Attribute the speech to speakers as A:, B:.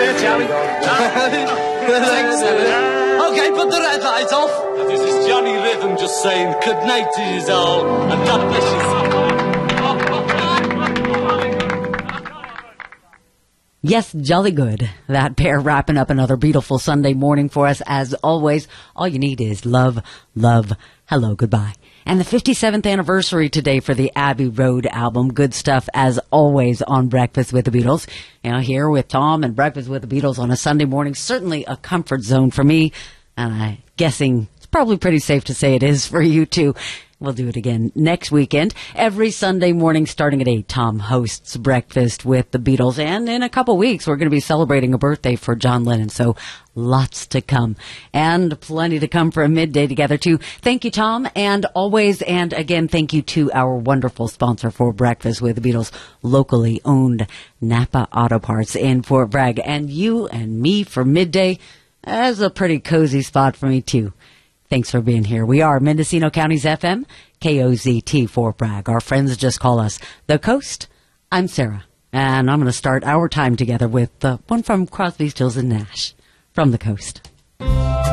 A: shall we? Okay, put the red light off. This is Johnny Rhythm just saying good night to you all, and God bless you.
B: Yes, jolly good. That pair wrapping up another beautiful Sunday morning for us. As always, all you need is love, love, hello, goodbye. And the 57th anniversary today for the Abbey Road album. Good stuff, as always, on Breakfast with the Beatles. You know, here with Tom and Breakfast with the Beatles on a Sunday morning. Certainly a comfort zone for me. And I'm guessing it's probably pretty safe to say it is for you, too. We'll do it again next weekend. Every Sunday morning starting at 8, Tom hosts Breakfast with the Beatles. And in a couple weeks, we're going to be celebrating a birthday for John Lennon. So lots to come and plenty to come for a midday together, too. Thank you, Tom. And always and again, thank you to our wonderful sponsor for Breakfast with the Beatles, locally owned Napa Auto Parts in Fort Bragg. And you and me for midday. That's a pretty cozy spot for me, too. Thanks for being here. We are Mendocino County's FM, KOZT Fort Bragg. Our friends just call us The Coast. I'm Sarah, and I'm going to start our time together with one from Crosby, Stills, and Nash from The Coast.